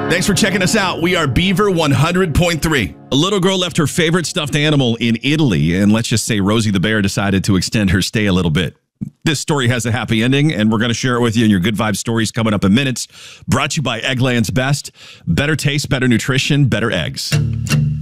Thanks for checking us out. We are Beaver 100.3. A little girl left her favorite stuffed animal in Italy, and let's just say Rosie the bear decided to extend her stay a little bit. This story has a happy ending, and we're going to share it with you in your Good Vibe Stories coming up in minutes. Brought to you by Eggland's Best. Better taste, better nutrition, better eggs.